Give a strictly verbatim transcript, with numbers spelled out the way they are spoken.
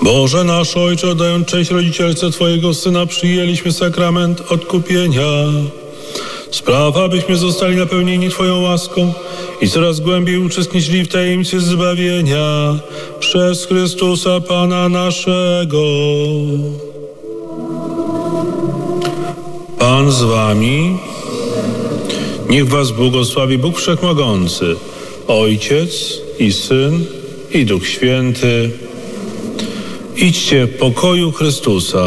Boże nasz Ojcze, oddając cześć rodzicielce Twojego Syna, przyjęliśmy sakrament odkupienia. Spraw, abyśmy zostali napełnieni Twoją łaską i coraz głębiej uczestniczyli w tajemnicy zbawienia przez Chrystusa Pana naszego. Pan z Wami. Niech Was błogosławi Bóg Wszechmogący, Ojciec i Syn i Duch Święty. Idźcie w pokoju Chrystusa.